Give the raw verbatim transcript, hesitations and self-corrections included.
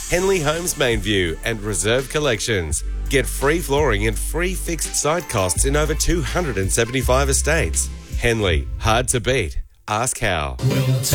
Henley Homes Mainview and Reserve Collections. Get free flooring and free fixed site costs in over two hundred seventy-five estates. Henley, hard to beat. Ask how. We'll